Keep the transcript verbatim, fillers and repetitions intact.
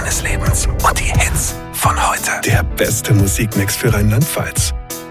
deines Lebens und die Hits von heute. Der beste Musikmix für Rheinland-Pfalz.